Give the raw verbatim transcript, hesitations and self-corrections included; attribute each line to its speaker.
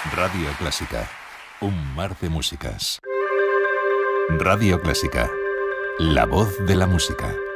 Speaker 1: Radio Clásica, un mar de músicas. Radio Clásica, la voz de la música.